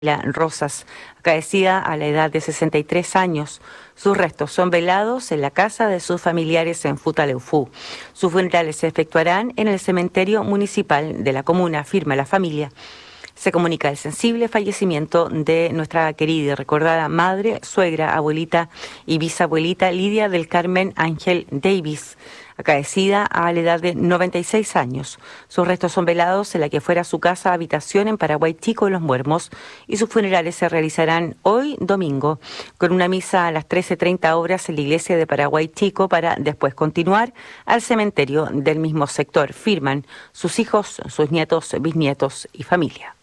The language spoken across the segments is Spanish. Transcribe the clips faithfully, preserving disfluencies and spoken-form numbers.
Rosas, acaecida a la edad de sesenta y tres años. Sus restos son velados en la casa de sus familiares en Futaleufú. Sus funerales se efectuarán en el cementerio municipal de la comuna, afirma la familia. Se comunica el sensible fallecimiento de nuestra querida y recordada madre, suegra, abuelita y bisabuelita Lidia del Carmen Ángel Davis, acaecida a la edad de noventa y seis años. Sus restos son velados en la que fuera su casa habitación en Paraguay Chico, en Los Muermos, y sus funerales se realizarán hoy domingo con una misa a las trece treinta horas en la iglesia de Paraguay Chico para después continuar al cementerio del mismo sector. Firman sus hijos, sus nietos, bisnietos y familia.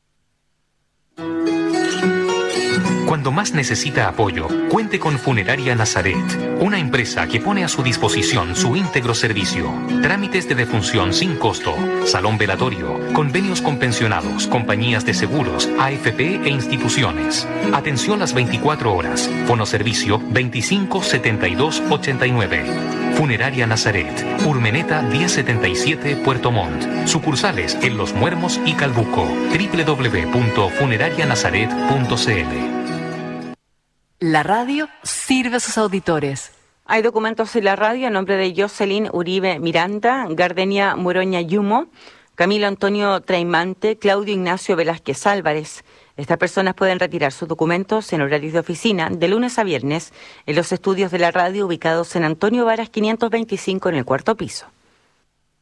Cuando más necesita apoyo, cuente con Funeraria Nazaret, una empresa que pone a su disposición su íntegro servicio. Trámites de defunción sin costo, salón velatorio, convenios con pensionados, compañías de seguros, A F P e instituciones. Atención las veinticuatro horas. Fonoservicio veinticinco setenta y dos ochenta y nueve. Funeraria Nazaret, Urmeneta diez setenta y siete, Puerto Montt. Sucursales en Los Muermos y Calbuco. doble u doble u doble u punto funeraria nazaret punto c l. La radio sirve a sus auditores. Hay documentos en la radio a nombre de Jocelyn Uribe Miranda, Gardenia Moroña Yumo, Camilo Antonio Traimante, Claudio Ignacio Velázquez Álvarez. Estas personas pueden retirar sus documentos en horarios de oficina de lunes a viernes en los estudios de la radio ubicados en Antonio Varas quinientos veinticinco en el cuarto piso.